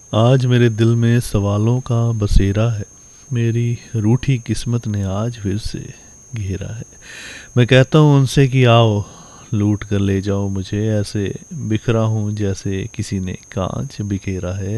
आज मेरे दिल में सवालों का बसेरा है। मेरी रूठी किस्मत ने आज फिर से घेरा है। मैं कहता हूँ उनसे कि आओ लूट कर ले जाओ मुझे, ऐसे बिखरा हूँ जैसे किसी ने कांच बिखेरा है।